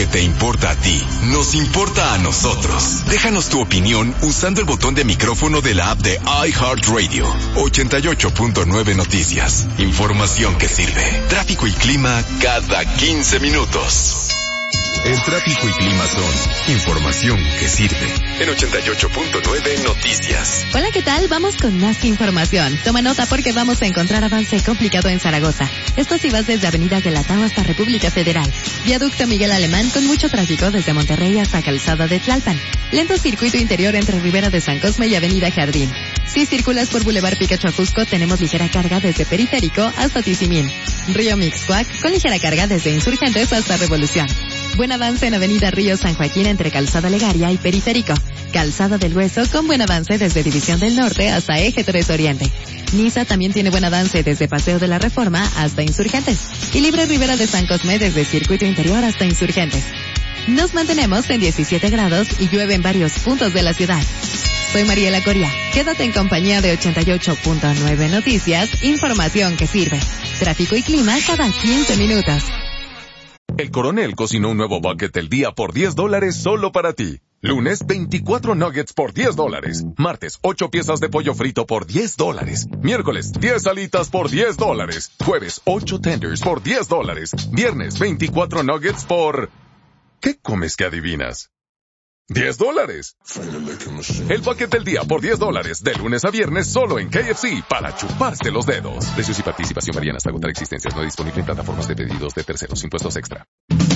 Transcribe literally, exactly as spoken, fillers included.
que te importa a ti, nos importa a nosotros. Déjanos tu opinión usando el botón de micrófono de la app de iHeartRadio. ochenta y ocho punto nueve Noticias. Información que sirve. Tráfico y clima cada quince minutos. El tráfico y clima son información que sirve. En ochenta y ocho punto nueve Noticias. Hola, ¿qué tal? Vamos con más información. Toma nota porque vamos a encontrar avance complicado en Zaragoza. Esto si vas desde Avenida Guelatao hasta República Federal. Viaducto Miguel Alemán con mucho tráfico desde Monterrey hasta Calzada de Tlalpan. Lento circuito interior entre Ribera de San Cosme y Avenida Jardín. Si circulas por Boulevard Picacho Ajusco, tenemos ligera carga desde Periférico hasta Tizimín. Río Mixcoac con ligera carga desde Insurgentes hasta Revolución. Buen avance en Avenida Río San Joaquín entre Calzada Legaria y Periférico. Calzada del Hueso con buen avance desde División del Norte hasta Eje tres Oriente. Niza también tiene buen avance desde Paseo de la Reforma hasta Insurgentes. Y Libre Rivera de San Cosme desde Circuito Interior hasta Insurgentes. Nos mantenemos en diecisiete grados y llueve en varios puntos de la ciudad. Soy Mariela Coria. Quédate en compañía de ochenta y ocho punto nueve Noticias, información que sirve. Tráfico y clima cada quince minutos. El Coronel cocinó un nuevo bucket del día por diez dólares solo para ti. Lunes, veinticuatro nuggets por diez dólares. Martes, ocho piezas de pollo frito por diez dólares. Miércoles, diez alitas por diez dólares. Jueves, ocho tenders por diez dólares. Viernes, veinticuatro nuggets por... ¿Qué comes que adivinas? diez dólares. El bucket del día por diez dólares, de lunes a viernes solo en K F C, para chuparse los dedos. Precios y participación varían hasta agotar existencias. No disponible en plataformas de pedidos de terceros. Impuestos extra.